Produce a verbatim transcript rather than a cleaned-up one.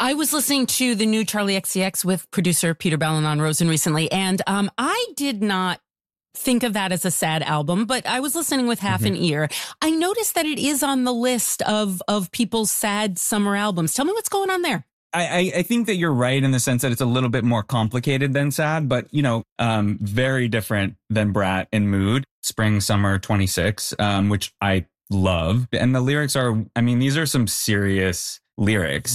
I was listening to the new Charlie X C X with producer Peter Balonon-Rosen recently, and um, I did not think of that as a sad album, but I was listening with half mm-hmm. an ear. I noticed that it is on the list of of people's sad summer albums. Tell me what's going on there. I, I think that you're right in the sense that it's a little bit more complicated than sad, but, you know, um, very different than Brat in mood. Spring, Summer twenty-six, um, which I love. And the lyrics are, I mean, these are some serious lyrics.